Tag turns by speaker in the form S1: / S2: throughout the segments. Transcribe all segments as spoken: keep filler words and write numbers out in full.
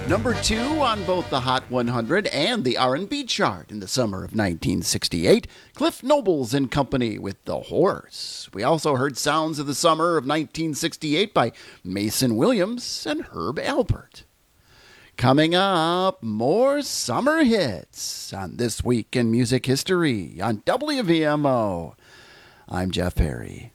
S1: Number two on both the Hot one hundred and the R and B chart in the summer of nineteen sixty-eight, Cliff Nobles and Company with The Horse. We also heard sounds of the summer of nineteen sixty-eight by Mason Williams and Herb Alpert. Coming up, more summer hits on This Week in Music History on W V M O. I'm Jeff Perry.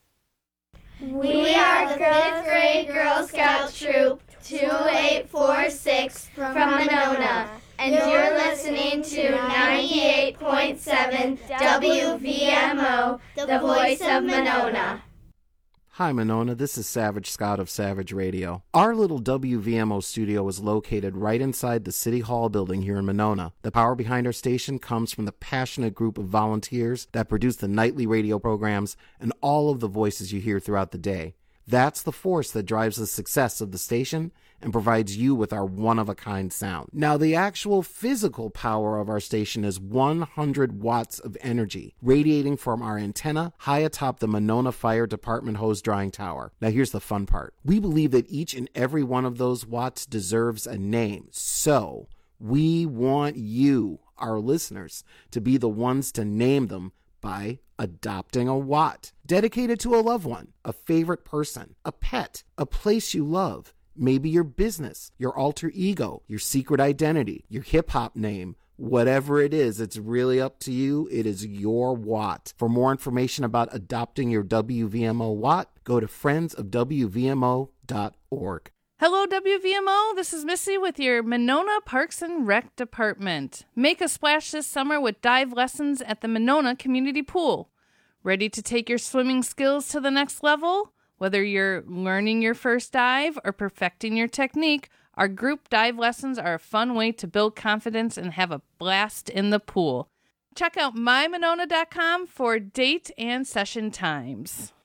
S2: We are the fifth grade Girl Scout Troop two eight four six from Monona, and you're listening to ninety-eight point seven W V M O, the voice of Monona.
S3: Hi, Monona. This is Savage Scott of Savage Radio. Our little W V M O studio is located right inside the City Hall building here in Monona. The power behind our station comes from the passionate group of volunteers that produce the nightly radio programs and all of the voices you hear throughout the day. That's the force that drives the success of the station and provides you with our one-of-a-kind sound. Now, the actual physical power of our station is one hundred watts of energy, radiating from our antenna high atop the Monona Fire Department hose drying tower. Now, here's the fun part. We believe that each and every one of those watts deserves a name, so we want you, our listeners, to be the ones to name them by adopting a watt, dedicated to a loved one, a favorite person, a pet, a place you love, maybe your business, your alter ego, your secret identity, your hip-hop name. Whatever it is, it's really up to you. It is your watt. For more information about adopting your W V M O watt, go to friends of W V M O dot org.
S4: Hello, W V M O. This is Missy with your Monona Parks and Rec Department. Make a splash this summer with dive lessons at the Monona Community Pool. Ready to take your swimming skills to the next level? Whether you're learning your first dive or perfecting your technique, our group dive lessons are a fun way to build confidence and have a blast in the pool. Check out my monona dot com for date and session times.